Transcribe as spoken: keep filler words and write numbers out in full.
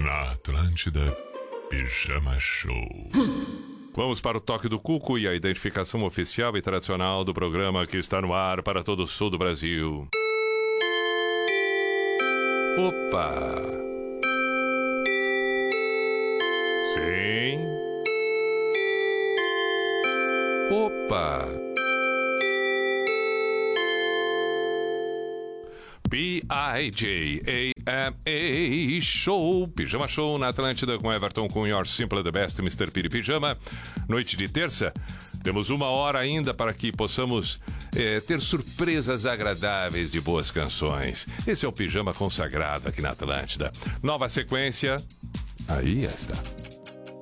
Na Atlântida, Pijama Show. Vamos para o toque do cuco e a identificação oficial e tradicional do programa que está no ar para todo o sul do Brasil. Opa! Sim. Opa! P I J A M A Show, Pijama Show na Atlântida com Everton com Your Simple the Best, mister Piri Pijama. Noite de terça, temos uma hora ainda para que possamos é, ter surpresas agradáveis de boas canções. Esse é o Pijama consagrado aqui na Atlântida. Nova sequência, aí está.